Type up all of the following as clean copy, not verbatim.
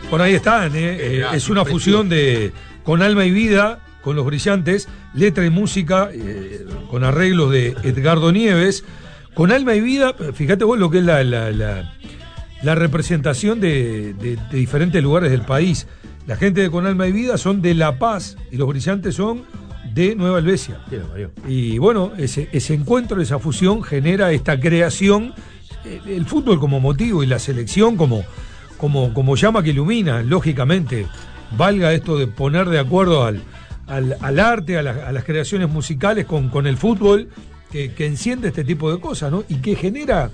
Por ahí están, es una fusión con alma y vida, con Los Brillantes, letra y música, con arreglos de Edgardo Nieves, con alma y vida. Fíjate vos lo que es la representación de diferentes lugares del país. La gente de Con Alma y Vida son de La Paz y Los Brillantes son de Nueva Helvecia. Y bueno, ese encuentro, esa fusión genera esta creación, el fútbol como motivo y la selección como llama que ilumina, lógicamente. Valga esto de poner de acuerdo al arte, a las creaciones musicales con el fútbol, que enciende este tipo de cosas, ¿no? Y que genera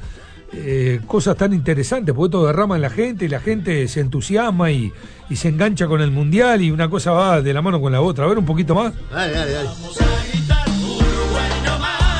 cosas tan interesantes, porque esto derrama en la gente y la gente se entusiasma y se engancha con el mundial y una cosa va de la mano con la otra. A ver un poquito más. Dale. Vamos a gritar Uruguay no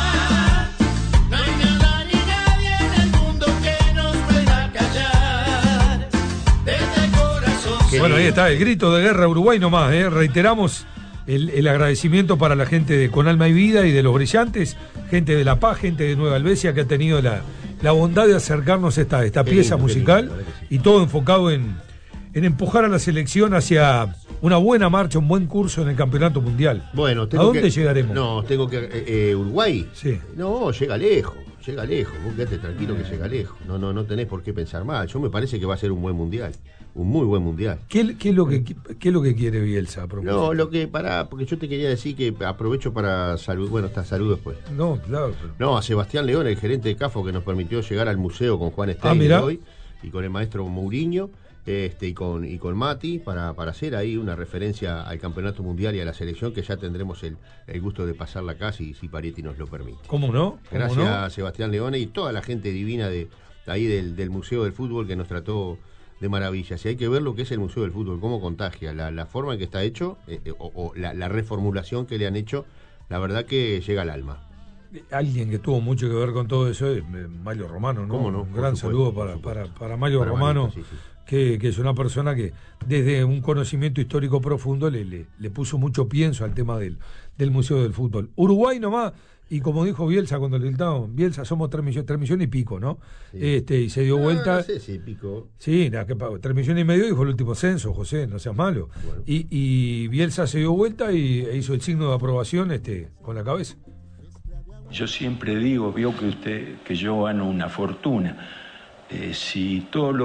más. No hay nada ni nadie en el mundo que nos pueda callar. Desde el corazón. Bueno, ahí está el grito de guerra Uruguay no más. Reiteramos el agradecimiento para la gente de Con Alma y Vida y de Los Brillantes, gente de La Paz, gente de Nueva Helvecia que ha tenido la bondad de acercarnos esta pieza musical, lindo, y todo enfocado en empujar a la selección hacia una buena marcha, un buen curso en el campeonato mundial. Bueno, ¿a dónde llegaremos? No, tengo que... ¿Uruguay? Sí. No, llega lejos. Vos quedate tranquilo que llega lejos. No tenés por qué pensar mal. Yo me parece que va a ser un buen mundial. Un muy buen mundial. ¿Qué es lo que quiere Bielsa? No, porque yo te quería decir que aprovecho para saludar. Bueno, salud después. No, claro. No, a Sebastián León, el gerente de CAFO, que nos permitió llegar al museo con Juan Steiner hoy y con el maestro Mourinho. Y con Mati para hacer ahí una referencia al campeonato mundial y a la selección, que ya tendremos el gusto de pasarla acá si Parietti nos lo permite. ¿Cómo no? Gracias a Sebastián Leone y toda la gente divina de ahí del Museo del Fútbol, que nos trató de maravilla. Si hay que ver lo que es el Museo del Fútbol, cómo contagia, la forma en que está hecho, o la reformulación que le han hecho, la verdad que llega al alma. Alguien que tuvo mucho que ver con todo eso es Mario Romano, ¿no? ¿Cómo no? Un gran saludo para Mario Romano. Sí. Que es una persona que desde un conocimiento histórico profundo le puso mucho pienso al tema del Museo del Fútbol. Uruguay nomás, y como dijo Bielsa cuando le gritaron, Bielsa, somos 3 millones y pico, ¿no? Sí. Y se dio vuelta. No sé si pico. Sí, 3,5 millones dijo el último censo, José, no seas malo. Bueno. Y Bielsa se dio vuelta e hizo el signo de aprobación con la cabeza. Yo siempre digo, vio que yo gano una fortuna. Si todo lo